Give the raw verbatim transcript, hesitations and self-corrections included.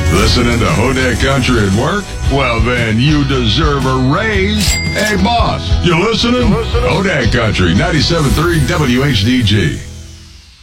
Listening to Hodak Country at work? Well, then you deserve a raise. Hey, boss, you listening? You listening? Hodak Country, ninety-seven point three W H D G.